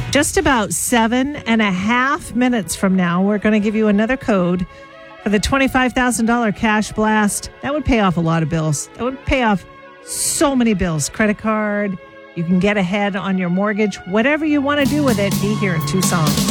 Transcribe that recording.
Just about 7.5 minutes from now, we're going to give you another code for the $25,000 cash blast. That would pay off a lot of bills. That would pay off so many bills. Credit card, you can get ahead on your mortgage. Whatever you want to do with it, be here in 2 songs.